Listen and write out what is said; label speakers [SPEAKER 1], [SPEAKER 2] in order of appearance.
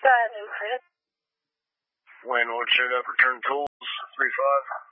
[SPEAKER 1] Go ahead and print it.
[SPEAKER 2] Landlord showed up, returned tools, 3-5.